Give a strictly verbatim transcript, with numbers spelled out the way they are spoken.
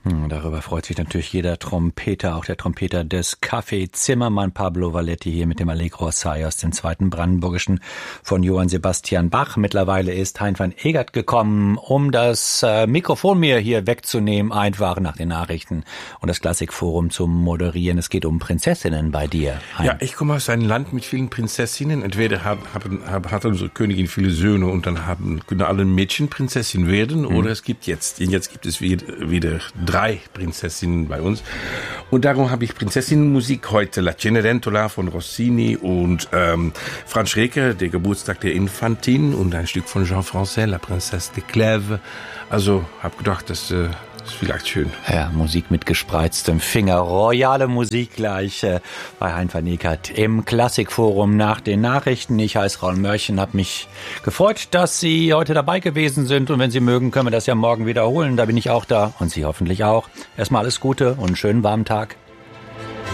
Hm, darüber freut sich natürlich jeder Trompeter, auch der Trompeter des Café Zimmermann, Pablo Valletti, hier mit dem Allegro Assai aus dem zweiten Brandenburgischen von Johann Sebastian Bach. Mittlerweile ist Hein van Egert gekommen, um das äh, Mikrofon mir hier wegzunehmen, einfach nach den Nachrichten und das Klassikforum zu moderieren. Es geht um Prinzessinnen bei dir, Hein. Ja, ich komme aus einem Land mit vielen Prinzessinnen. Entweder haben, haben, hat unsere Königin viele Söhne und dann haben, können alle Mädchen Prinzessin werden, mhm. oder es gibt jetzt, jetzt gibt es wieder, wieder drei Prinzessinnen bei uns. Und darum habe ich Prinzessinnenmusik heute. La Cenerentola von Rossini und ähm, Franz Schreker, der Geburtstag der Infantin und ein Stück von Jean Francais, La Princesse de Clèves. Also habe gedacht, das äh, ist vielleicht schön. Ja, Musik mit gespreiztem Finger. Royale Musik gleich äh, bei Hein van Egert im Klassikforum nach den Nachrichten. Ich heiße Raul Mörchen, habe mich gefreut, dass Sie heute dabei gewesen sind. Und wenn Sie mögen, können wir das ja morgen wiederholen. Da bin ich auch da und Sie hoffentlich auch. Erstmal alles Gute und einen schönen warmen Tag.